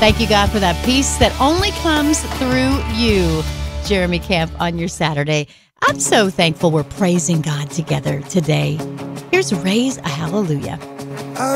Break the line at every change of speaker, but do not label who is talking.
Thank you, God, for that peace that only comes through you. Jeremy Camp on your Saturday. I'm so thankful we're praising God together today. Here's Raise a Hallelujah.